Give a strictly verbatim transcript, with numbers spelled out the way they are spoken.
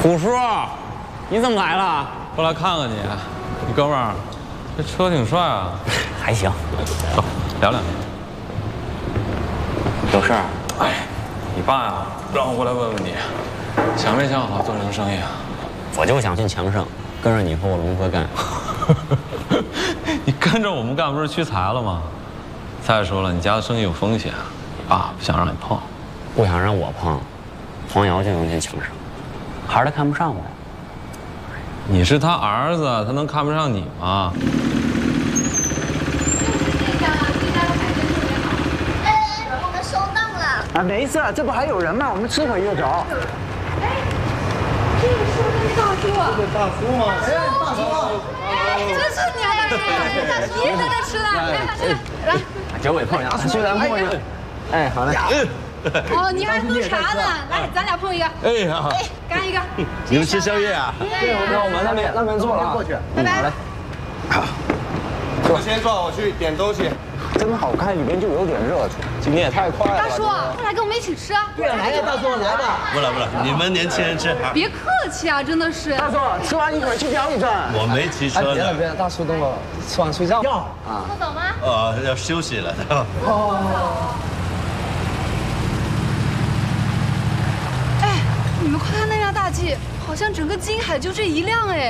虎叔，你怎么来了？ 过来看看你，你哥们儿，这车挺帅啊。 还行， 走，聊聊。 有事儿？ 哎，你爸呀，让我过来问问你，想没想好做这个生意啊？ 我就想进强盛，跟着你和我龙哥干。 你跟着我们干不是屈才了吗？再说了，你家的生意有风险，你爸不想让你碰。 不想让我碰，黄瑶就能进强盛，还是他看不上我。 你是他儿子，他能看不上你吗？ 我们收档了。 啊，没事，这不还有人吗？我们吃会就走。 哎，这个是不是大叔？ 这个大叔吗？哎，大叔！ 哎，这是你啊，大叔！大叔，你在这吃了，来来来， 九尾碰牙， 虽然碰一个。哎，好嘞。 哦，你还喝茶呢？来，咱俩碰一个。 哎呀， 干一个。 你们吃宵夜啊？ 对， 那我们那边那边坐了，过去。 拜拜。 我先坐，我去点东西。 真好看，里面就有点热情。今天也太快了。 大叔，快来跟我们一起吃。 对，来呀，大叔，来吧。 不了不了，你们年轻人吃。 别客气啊，真的是。 大叔，吃完一会儿去表演站。 我没骑车呢。 别了别了，大叔等我吃完睡觉。要啊。不走吗？ 呃，要休息了。 哦。哎，你们快看那辆大 G，好像整个金海就这一辆哎。